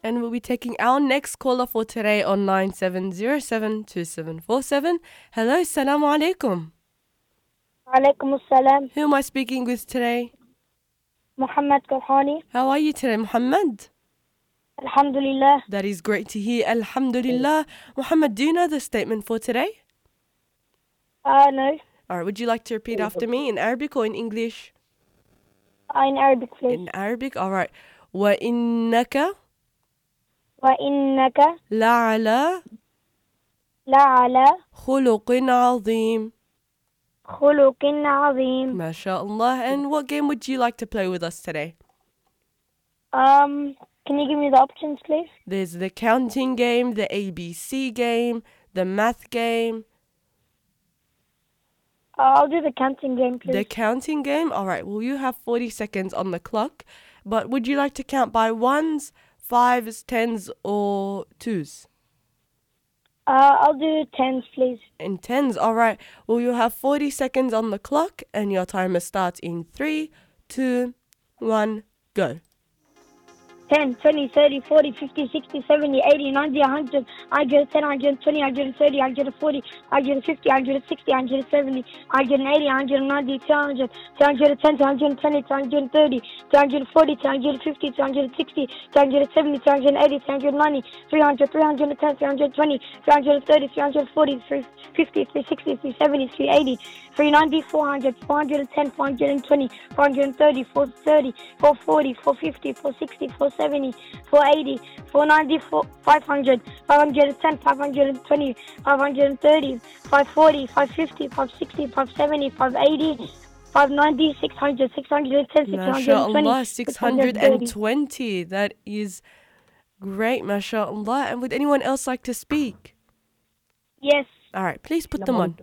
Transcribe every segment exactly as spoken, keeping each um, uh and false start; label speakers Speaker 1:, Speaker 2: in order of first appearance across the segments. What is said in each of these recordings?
Speaker 1: And we'll be taking our next caller for today on nine seven zero seven two seven four seven. Hello, Assalamu alaikum.
Speaker 2: Alaikum assalam.
Speaker 1: Who am I speaking with today?
Speaker 2: Muhammad Karhani.
Speaker 1: How are you today, Muhammad?
Speaker 2: Alhamdulillah.
Speaker 1: That is great to hear. Alhamdulillah. Muhammad, do you know the statement for today?
Speaker 2: Uh, no.
Speaker 1: All right, would you like to repeat after me in Arabic or in English?
Speaker 2: Uh, in Arabic, please.
Speaker 1: In Arabic, all right. وَإِنَّكَ
Speaker 2: وَإِنَّكَ
Speaker 1: لَعَلَى
Speaker 2: لَعَلَى
Speaker 1: خُلُقٍ عَظِيمٍ.
Speaker 2: خُلُقٍ عَظِيمٍ.
Speaker 1: MashaAllah. And what game would you like to play with us today?
Speaker 2: Um, can you give me the options, please?
Speaker 1: There's the counting game, the A B C game, the math game.
Speaker 2: Uh, I'll do the counting game, please.
Speaker 1: The counting game? All right, well, you have forty seconds on the clock. But would you like to count by ones, fives, tens, or twos?
Speaker 2: Uh, I'll do tens, please.
Speaker 1: In tens, all right. Well, you have forty seconds on the clock, and your timer starts in three, two, one, go.
Speaker 2: ten, twenty, thirty, forty, fifty, sixty, seventy, eighty, ninety, one hundred, one hundred ten, one hundred twenty, one hundred thirty, one hundred forty, one hundred fifty, one hundred sixty, one hundred seventy, one hundred eighty, one hundred ninety, two hundred, two hundred ten, two hundred twenty, two hundred thirty, two hundred forty, two hundred fifty, two hundred sixty, two hundred seventy, two hundred eighty, two hundred ninety, three hundred, three hundred ten, three hundred twenty, three hundred thirty, three hundred forty, three hundred fifty, three hundred sixty, three hundred seventy, three hundred eighty, three hundred ninety, four hundred, four hundred ten, four hundred twenty, four hundred thirty, four hundred thirty, four hundred forty, four hundred fifty, four hundred sixty, four hundred seventy, four hundred eighty, four hundred ninety, five hundred, five hundred ten, five hundred twenty, five hundred thirty, five hundred forty, five hundred fifty, five hundred sixty, five hundred seventy, five hundred eighty, five hundred ninety, six hundred, six hundred ten, six hundred twenty.
Speaker 1: MashaAllah, six hundred twenty. That is great, MashaAllah. And would anyone else like to speak?
Speaker 2: Yes.
Speaker 1: All right, please put them on.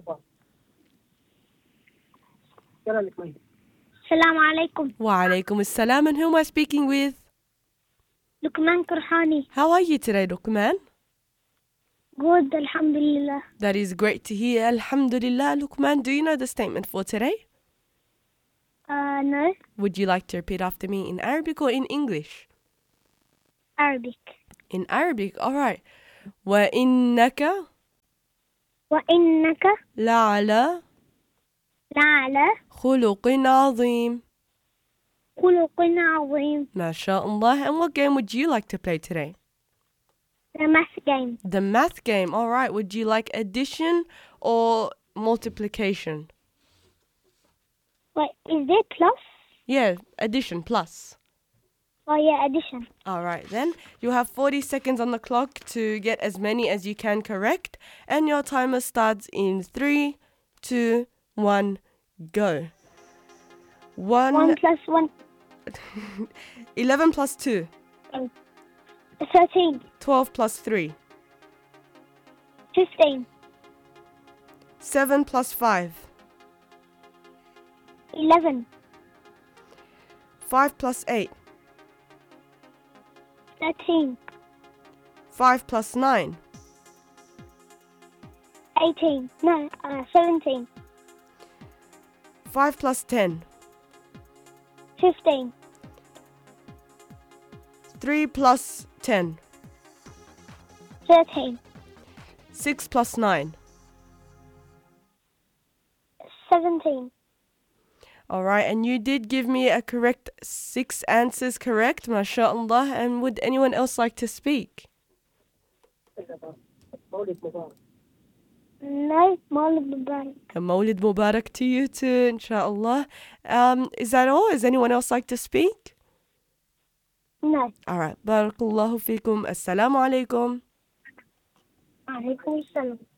Speaker 2: Assalamu alaikum.
Speaker 1: Wa alaikum assalam. And who am I speaking with?
Speaker 2: Luqman Karhani.
Speaker 1: How are you today, Luqman?
Speaker 2: Good, alhamdulillah.
Speaker 1: That is great to hear. Alhamdulillah. Luqman, do you know the statement for today?
Speaker 2: Uh, no.
Speaker 1: Would you like to repeat after me in Arabic or in English?
Speaker 2: Arabic.
Speaker 1: In Arabic, all right. وَإِنَّكَ
Speaker 2: وَإِنَّكَ
Speaker 1: لَعَلَى
Speaker 2: لَعَلَى
Speaker 1: خُلُقٍ عَظِيمٍ.
Speaker 2: خُلُقٍ عَظِيمٍ.
Speaker 1: MashaAllah. And what game would you like to play today?
Speaker 2: The math game.
Speaker 1: The math game. All right. Would you like addition or multiplication?
Speaker 2: Wait, is there plus?
Speaker 1: Yeah, addition plus.
Speaker 2: Oh, yeah, addition.
Speaker 1: All right, then. You have forty seconds on the clock to get as many as you can correct. And your timer starts in three, two, one, go. One.
Speaker 2: One plus one.
Speaker 1: eleven plus two.
Speaker 2: Um, Thirteen.
Speaker 1: twelve plus three.
Speaker 2: Fifteen.
Speaker 1: seven plus five.
Speaker 2: Eleven.
Speaker 1: five plus eight.
Speaker 2: Thirteen.
Speaker 1: five plus nine.
Speaker 2: Eighteen. No, uh, seventeen.
Speaker 1: five plus ten.
Speaker 2: Fifteen.
Speaker 1: three plus ten.
Speaker 2: Thirteen.
Speaker 1: six plus nine.
Speaker 2: Seventeen.
Speaker 1: All right, and you did give me a correct six answers correct, mashallah. And would anyone else like to speak?
Speaker 2: No, Mawlid Mubarak.
Speaker 1: A Mawlid Mubarak to you too, inshallah. Um, is that all? Does anyone else like to speak?
Speaker 2: No.
Speaker 1: All right, barakallahu fikum. Assalamu alaikum.
Speaker 2: Alaikum salam.